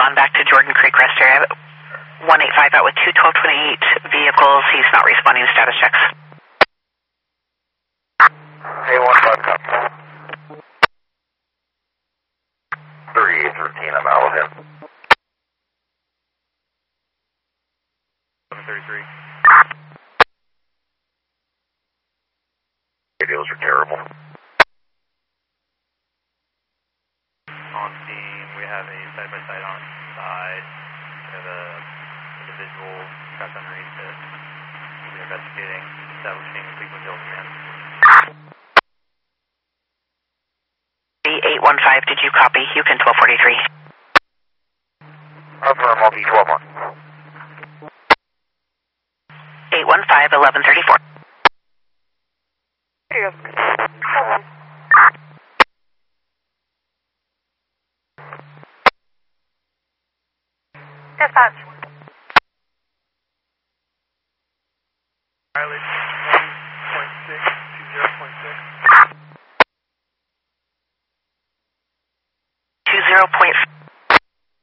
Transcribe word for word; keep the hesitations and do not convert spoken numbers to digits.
respond back to Jordan Creek Rest area. one eight five out with two twelve twenty-eight vehicles. He's not responding to status checks. Hey, one five, copy. thirty-eight thirteen, I'm out with him. seven thirty-three. Radios are terrible. On scene, we have a side-by-side on side. We have a individual trapped underneath it. We're investigating, establishing Cleveland Hills command. eight one five, did you copy? Yukon twelve forty-three. Affirm, I'll be twelve one. eight one five, eleven thirty-four. Dispatch.